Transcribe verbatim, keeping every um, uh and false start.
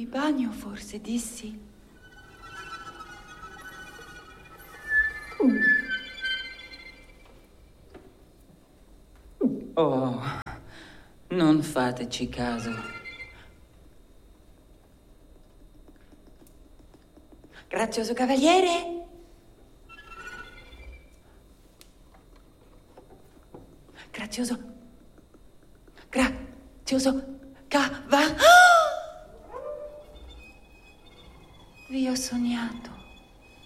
bagno, forse, dissi. Oh, non fateci caso. Grazioso cavaliere? Grazioso... Grazioso... Cava... Vi ho sognato.